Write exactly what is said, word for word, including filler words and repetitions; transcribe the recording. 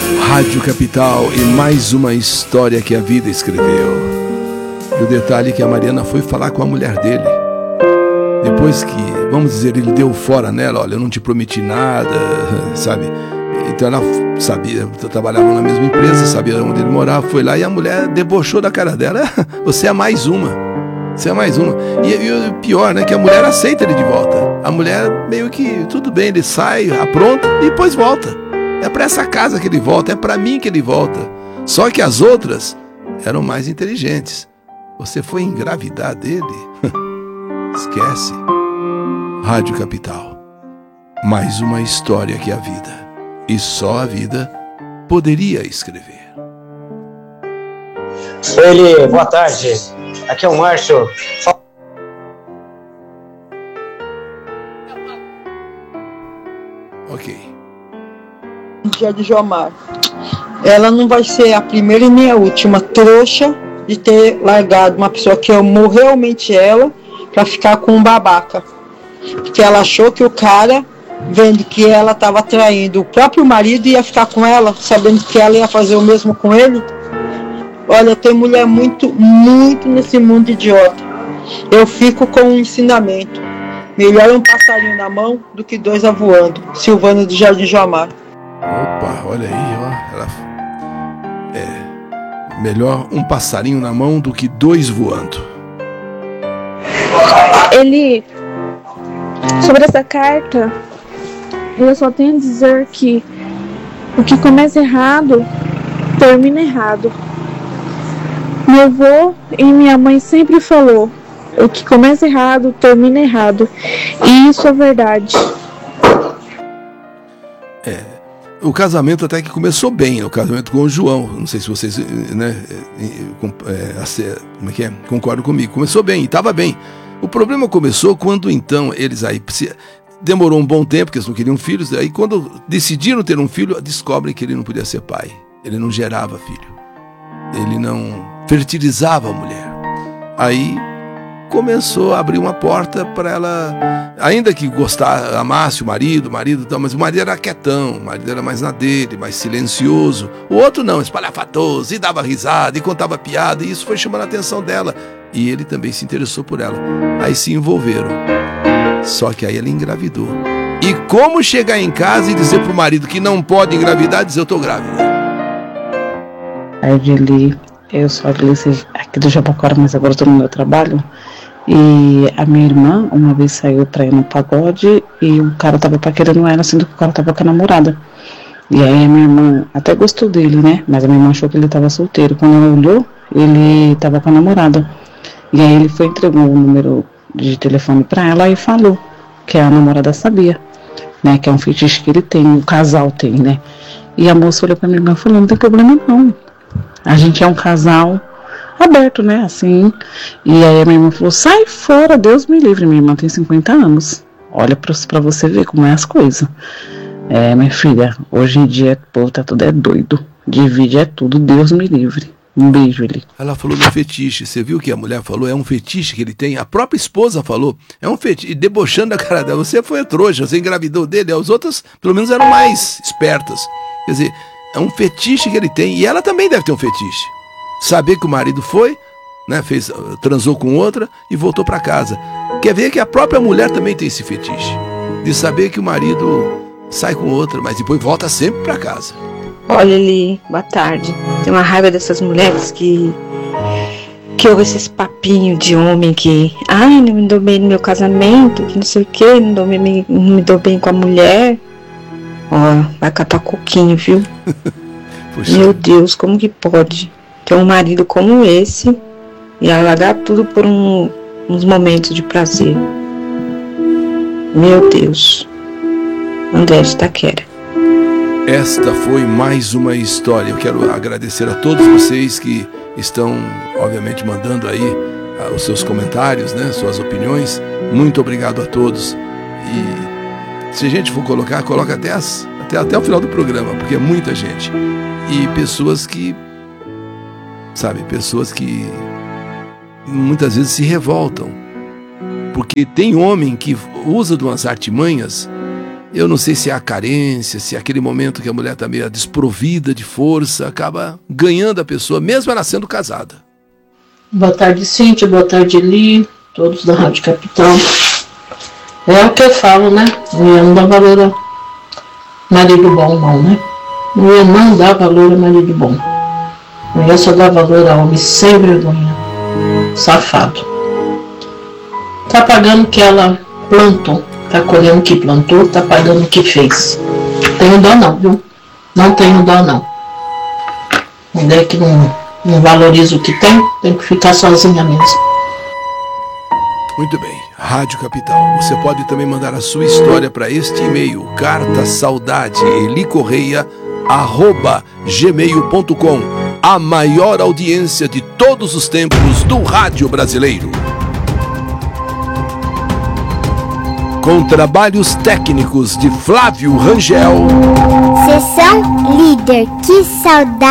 Rádio Capital e mais uma história que a vida escreveu. E o detalhe é que a Mariana foi falar com a mulher dele. Depois que, vamos dizer, ele deu fora nela, olha, eu não te prometi nada, sabe? Então ela sabia, trabalhava na mesma empresa, sabia onde ele morava, foi lá e a mulher debochou da cara dela. Você é mais uma, você é mais uma. E, e o pior, né, que a mulher aceita ele de volta. A mulher meio que, tudo bem, ele sai, apronta e depois volta. É pra essa casa que ele volta, é pra mim que ele volta. Só que as outras eram mais inteligentes. Você foi engravidar dele? Esquece. Rádio Capital. Mais uma história que a vida, e só a vida, poderia escrever. Oi, Eli, boa tarde. Aqui é o Márcio. Ok. Dia de Jomar. Ela não vai ser a primeira e nem a última trouxa de ter largado uma pessoa que amou realmente ela para ficar com um babaca. Porque ela achou que o cara, vendo que ela estava traindo o próprio marido, ia ficar com ela, sabendo que ela ia fazer o mesmo com ele. Olha, tem mulher muito, muito nesse mundo idiota. Eu fico com um ensinamento. Melhor um passarinho na mão do que dois voando. Silvana do Jardim Jomar. Opa, olha aí, ó. Ela... É. Melhor um passarinho na mão do que dois voando. Ele, sobre essa carta, eu só tenho a dizer que o que começa errado, termina errado. Meu avô e minha mãe sempre falou, o que começa errado, termina errado. E isso é verdade. É. O casamento até que começou bem, o casamento com o João. Não sei se vocês, né, é, como é que é? Concordam comigo. Começou bem, estava bem. O problema começou quando então eles aí... Demorou um bom tempo, porque eles não queriam filhos. Aí quando decidiram ter um filho, descobrem que ele não podia ser pai. Ele não gerava filho. Ele não fertilizava a mulher. Aí começou a abrir uma porta para ela, ainda que gostar, amasse o marido, o marido tal, mas o marido era quietão, o marido era mais na dele, mais silencioso. O outro não, espalhafatoso, e dava risada, e contava piada, e isso foi chamando a atenção dela. E ele também se interessou por ela. Aí se envolveram. Só que aí ela engravidou. E como chegar em casa e dizer pro marido que não pode engravidar, dizer eu tô grávida? Aí, Eli, eu sou a Gleice aqui do Jabaquara, mas agora estou no meu trabalho. E a minha irmã, uma vez saiu pra ir no pagode e o cara tava paquerando ela, sendo que o cara tava com a namorada. E aí a minha irmã até gostou dele, né? Mas a minha irmã achou que ele tava solteiro. Quando ela olhou, ele tava com a namorada. E aí ele foi e entregou o número de telefone pra ela e falou que a namorada sabia, né? Que é um fetiche que ele tem, o casal tem, né? E a moça olhou pra minha irmã e falou, não tem problema não. A gente é um casal aberto, né, assim. E aí a minha irmã falou, sai fora, Deus me livre. Minha irmã tem cinquenta anos. Olha pra, pra você ver como é as coisas. É, minha filha, hoje em dia, o povo tá tudo é doido. Divide é tudo, Deus me livre. Um beijo, Eli. Ela falou do fetiche. Você viu o que a mulher falou? É um fetiche que ele tem. A própria esposa falou. É um fetiche. E debochando a cara dela. Você foi trouxa, você engravidou dele. As outras, pelo menos, eram mais espertas. Quer dizer, é um fetiche que ele tem. E ela também deve ter um fetiche. Saber que o marido foi, né, fez, transou com outra e voltou para casa. Quer ver que a própria mulher também tem esse fetiche. De saber que o marido sai com outra, mas depois volta sempre para casa. Olha, Eli, boa tarde. Tem uma raiva dessas mulheres que que ouvem esses papinhos de homem que, ai, não me dou bem no meu casamento, que não sei o que, não, não me dou bem com a mulher. Ó, vai catar coquinho, viu? Meu Deus, como que pode ter um marido como esse e largar tudo por um, uns momentos de prazer? Meu Deus. André de Itaquera. Esta foi mais uma história. Eu quero agradecer a todos vocês que estão, obviamente, mandando aí uh, os seus comentários, né, suas opiniões. Muito obrigado a todos. E se a gente for colocar, coloca até, as, até, até o final do programa, porque é muita gente. E pessoas que, sabe, pessoas que muitas vezes se revoltam. Porque tem homem que usa de umas artimanhas Eu não sei se é a carência, se é aquele momento que a mulher está meio desprovida de força, acaba ganhando a pessoa, mesmo ela sendo casada. Boa tarde, Cíntia. Boa tarde, Eli. Todos da Rádio Capital. É o que eu falo, né? Mulher não dá valor a marido bom, não, né? Mulher não dá valor a marido bom. Mulher só dá valor a homem sem vergonha. Safado. Tá pagando o que ela plantou. Tá colhendo o que plantou, tá pagando o que fez. Tenho dó não, viu? Não tenho dó não. Mulher que não, não valoriza o que tem, tem que ficar sozinha mesmo. Muito bem, Rádio Capital. Você pode também mandar a sua história para este e-mail, carta saudade eli correia arroba gmail ponto com. A maior audiência de todos os tempos do rádio brasileiro. Com trabalhos técnicos de Flávio Rangel. Sessão Líder, que saudade.